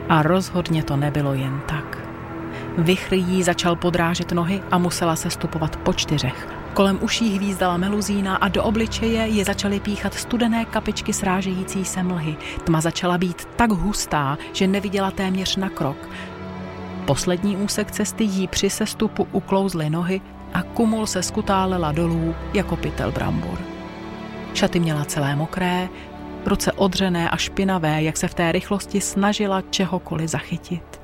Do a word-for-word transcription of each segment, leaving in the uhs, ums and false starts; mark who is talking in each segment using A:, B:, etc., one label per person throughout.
A: A rozhodně to nebylo jen tak. Vichr jí začal podrážet nohy a musela se stupovat po čtyřech. Kolem uší hvízdala meluzína a do obličeje je začaly píchat studené kapičky srážející se mlhy. Tma začala být tak hustá, že neviděla téměř na krok. Poslední úsek cesty jí při sestupu uklouzly nohy a Kumul se skutálela dolů jako pytel brambor. Šaty měla celé mokré, ruce odřené a špinavé, jak se v té rychlosti snažila čehokoliv zachytit.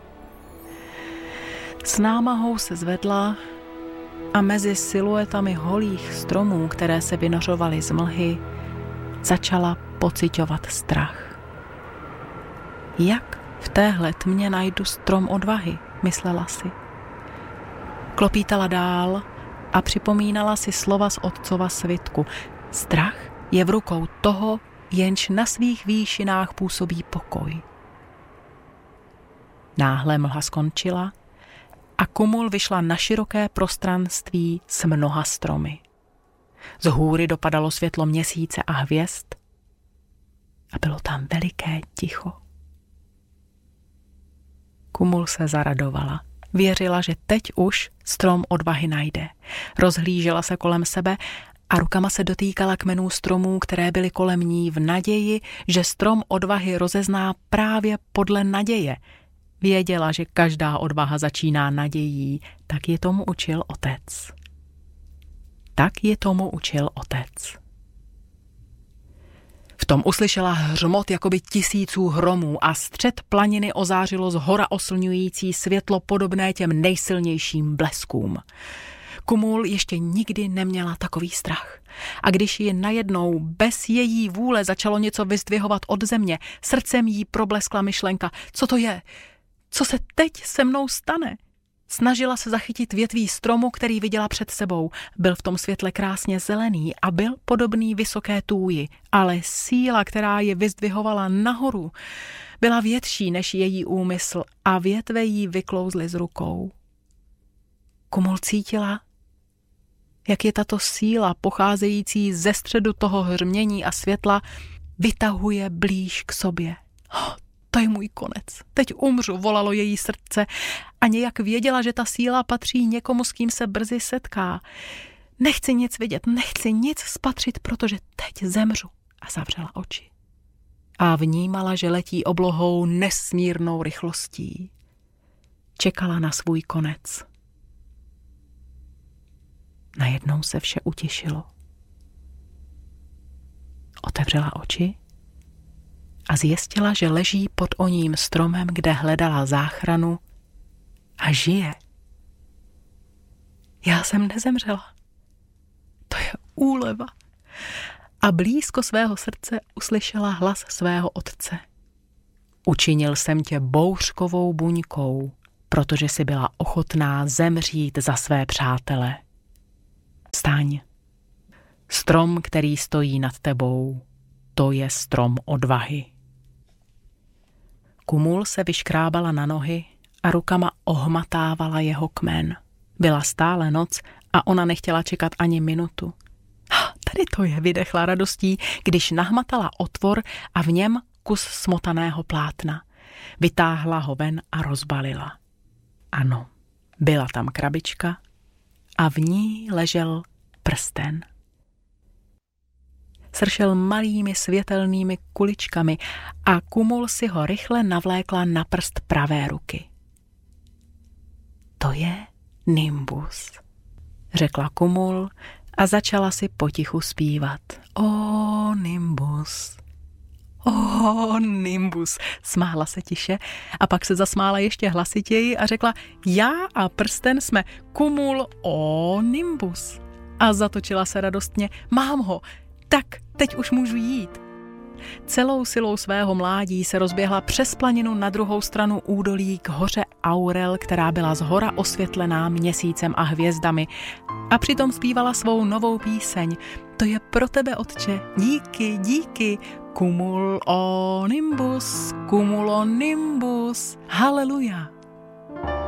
A: S námahou se zvedla a mezi siluetami holých stromů, které se vynořovaly z mlhy, začala pociťovat strach. Jak v téhle tmě najdu strom odvahy, myslela si. Klopítala dál a připomínala si slova z otcova svitku. Strach je v rukou toho, jenž na svých výšinách působí pokoj. Náhle mlha skončila a Kumul vyšla na široké prostranství s mnoha stromy. Z hůry dopadalo světlo měsíce a hvězd a bylo tam veliké ticho. Kumul se zaradovala. Věřila, že teď už strom odvahy najde. Rozhlížela se kolem sebe a rukama se dotýkala kmenů stromů, které byly kolem ní v naději, že strom odvahy rozezná právě podle naděje. Věděla, že každá odvaha začíná nadějí, tak je tomu učil otec. Tak je tomu učil otec. V tom uslyšela hřmot jakoby tisíců hromů a střed planiny ozářilo z hora oslňující světlo podobné těm nejsilnějším bleskům. Kumul ještě nikdy neměla takový strach. A když ji najednou bez její vůle začalo něco vyzdvihovat od země, srdcem jí probleskla myšlenka, co to je? Co se teď se mnou stane? Snažila se zachytit větví stromu, který viděla před sebou. Byl v tom světle krásně zelený a byl podobný vysoké tůji, ale síla, která je vyzdvihovala nahoru, byla větší než její úmysl a větve jí vyklouzly z rukou. Kumul cítila, jak je tato síla pocházející ze středu toho hřmění a světla vytahuje blíž k sobě. Oh, to je můj konec. Teď umřu, volalo její srdce a nějak věděla, že ta síla patří někomu, s kým se brzy setká. Nechci nic vidět, nechci nic spatřit, protože teď zemřu. A zavřela oči. A vnímala, že letí oblohou nesmírnou rychlostí. Čekala na svůj konec. Najednou se vše utišilo. Otevřela oči a zjistila, že leží pod oním stromem, kde hledala záchranu a žije. Já jsem nezemřela. To je úleva. A blízko svého srdce uslyšela hlas svého otce. Učinil jsem tě bouřkovou buňkou, protože jsi byla ochotná zemřít za své přátele. Vstaň. Strom, který stojí nad tebou, to je strom odvahy. Kumul se vyškrábala na nohy a rukama ohmatávala jeho kmen. Byla stále noc a ona nechtěla čekat ani minutu. Tady to je, vydechla radostí, když nahmatala otvor a v něm kus smotaného plátna. Vytáhla ho ven a rozbalila. Ano, byla tam krabička a v ní ležel prsten. Sršel malými světelnými kuličkami a Kumul si ho rychle navlékla na prst pravé ruky. To je nimbus, řekla Kumul a začala si potichu zpívat. O nimbus, o nimbus, smála se tiše a pak se zasmála ještě hlasitěji a řekla, já a prsten jsme Kumul o nimbus. A zatočila se radostně, mám ho, tak teď už můžu jít. Celou silou svého mládí se rozběhla přes planinu na druhou stranu údolí k hoře Aurel, která byla zhora osvětlená měsícem a hvězdami, a přitom zpívala svou novou píseň. To je pro tebe, otče, díky, díky, Cumulonimbus, Cumulonimbus, haleluja.